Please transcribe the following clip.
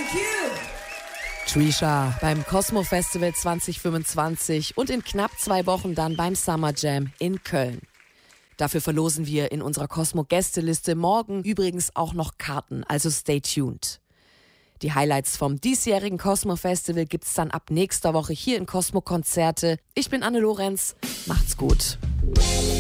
Trisha beim Cosmo Festival 2025 und in knapp 2 Wochen dann beim Summer Jam in Köln. Dafür verlosen wir in unserer Cosmo-Gästeliste morgen übrigens auch noch Karten, also stay tuned. Die Highlights vom diesjährigen Cosmo Festival gibt's dann ab nächster Woche hier in Cosmo Konzerte. Ich bin Anne Lorenz, macht's gut.